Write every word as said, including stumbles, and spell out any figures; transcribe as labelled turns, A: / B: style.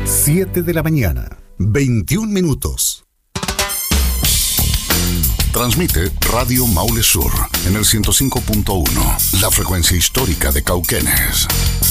A: siete de la mañana, veintiún minutos.
B: Transmite Radio Maule Sur en el ciento cinco punto uno, la frecuencia histórica de Cauquenes.